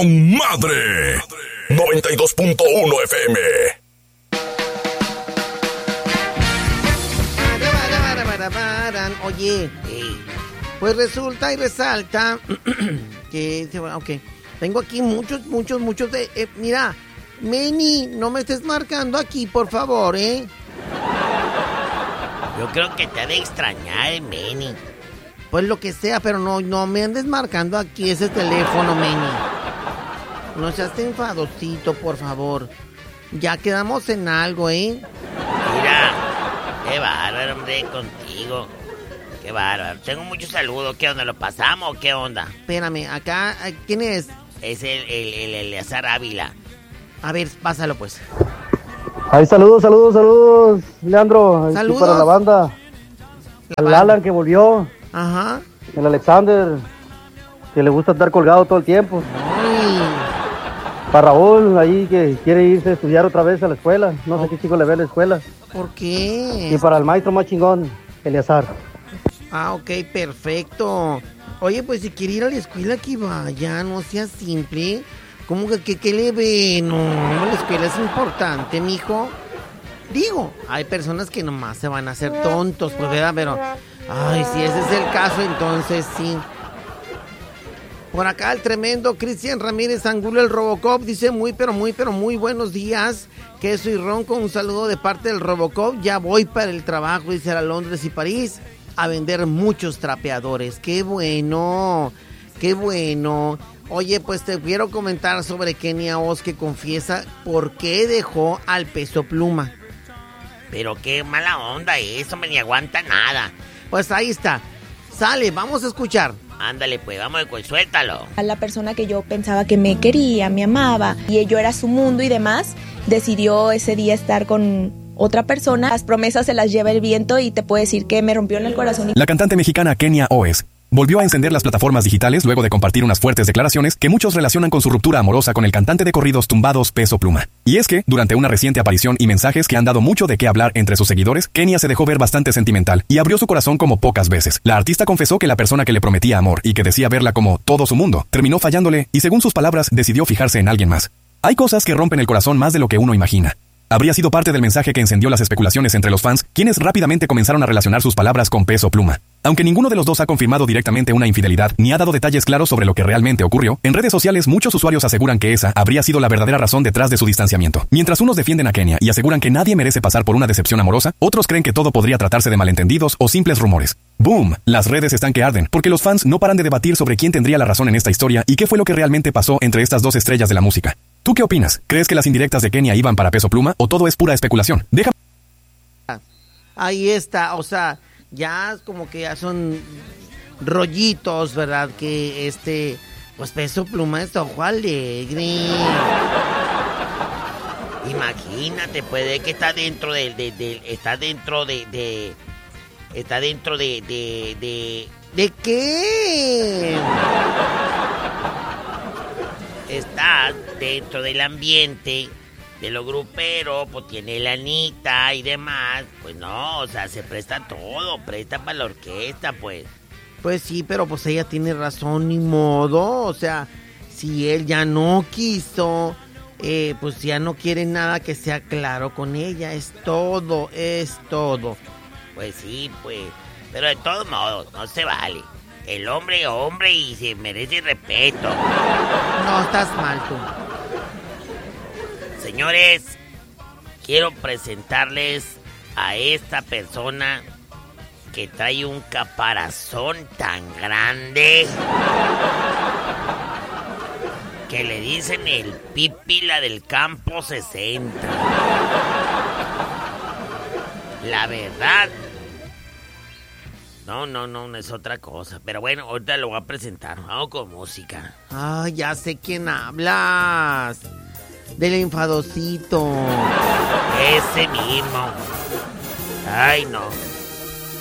con madre. 92.1 FM. Oye, pues resulta y resalta que, ok, tengo aquí muchos de, mira, Meni, no me estés marcando aquí, por favor, Yo creo que te ha de extrañar, Meni. Pues lo que sea, pero no me andes marcando aquí ese teléfono, Meni. No seas enfadosito, por favor. Ya quedamos en algo, Mira, qué bárbaro, hombre, contigo. Qué bárbaro. Tengo muchos saludos. ¿Qué onda? ¿Lo pasamos o qué onda? Espérame, acá, ¿quién es? Es el Eleazar Ávila. A ver, pásalo pues. Ay, saludos, Leandro. Saludos. Para la banda. El Alan que volvió. Ajá. El Alexander, que le gusta estar colgado todo el tiempo. Ay. Para Raúl, ahí que quiere irse a estudiar otra vez a la escuela. No sé qué chico le ve a la escuela. ¿Por qué? Y para el maestro más chingón, Eleazar. Ah, ok, perfecto. Oye, pues si quiere ir a la escuela, que vaya, no sea simple. ¿Cómo que le ve? No, la escuela es importante, mijo. Digo, hay personas que nomás se van a hacer tontos, pues, ¿verdad? Pero, ay, si ese es el caso, entonces sí. Por acá el tremendo Cristian Ramírez Angulo, el Robocop, dice muy buenos días. Queso y ronco, un saludo de parte del Robocop. Ya voy para el trabajo, dice a Londres y París, a vender muchos trapeadores. ¡Qué bueno! ¡Qué bueno! Oye, pues te quiero comentar sobre Kenia Os, que confiesa por qué dejó al Peso Pluma. Pero qué mala onda eso, me ni aguanta nada. Pues ahí está. Sale, vamos a escuchar. Ándale, pues, vamos, pues, suéltalo. A la persona que yo pensaba que me quería, me amaba, y yo era su mundo y demás, decidió ese día estar con otra persona. Las promesas se las lleva el viento y te puedo decir que me rompió en el corazón. La cantante mexicana Kenia Oz volvió a encender las plataformas digitales luego de compartir unas fuertes declaraciones que muchos relacionan con su ruptura amorosa con el cantante de corridos tumbados Peso Pluma. Y es que, durante una reciente aparición y mensajes que han dado mucho de qué hablar entre sus seguidores, Kenia se dejó ver bastante sentimental y abrió su corazón como pocas veces. La artista confesó que la persona que le prometía amor y que decía verla como todo su mundo, terminó fallándole y, según sus palabras, decidió fijarse en alguien más. Hay cosas que rompen el corazón más de lo que uno imagina. Habría sido parte del mensaje que encendió las especulaciones entre los fans, quienes rápidamente comenzaron a relacionar sus palabras con Peso Pluma. Aunque ninguno de los dos ha confirmado directamente una infidelidad ni ha dado detalles claros sobre lo que realmente ocurrió, en redes sociales muchos usuarios aseguran que esa habría sido la verdadera razón detrás de su distanciamiento. Mientras unos defienden a Kenia y aseguran que nadie merece pasar por una decepción amorosa, otros creen que todo podría tratarse de malentendidos o simples rumores. ¡Boom! Las redes están que arden, porque los fans no paran de debatir sobre quién tendría la razón en esta historia y qué fue lo que realmente pasó entre estas dos estrellas de la música. ¿Tú qué opinas? ¿Crees que las indirectas de Kenia iban para Peso Pluma o todo es pura especulación? Ahí está, o sea, ya como que ya son rollitos, ¿verdad? Que pues Peso Pluma es ojo alegre. Imagínate, puede que está dentro ¿de qué? Está dentro del ambiente de lo grupero, pues tiene la anita y demás. Pues no, o sea, se presta todo, presta para la orquesta, pues. Pues sí, pero pues ella tiene razón, ni modo. O sea, si él ya no quiso, pues ya no quiere nada que sea claro con ella. Es todo. Pues sí, pues. Pero de todos modos, no se vale. El hombre es hombre y se merece respeto. No, estás mal tú. Señores, quiero presentarles a esta persona que trae un caparazón tan grande que le dicen el pípila del campo 60. La verdad, no, es otra cosa. Pero bueno, ahorita lo voy a presentar. Vamos con música. Ay, ya sé quién hablas. Del enfadosito. Ese mismo. Ay, no.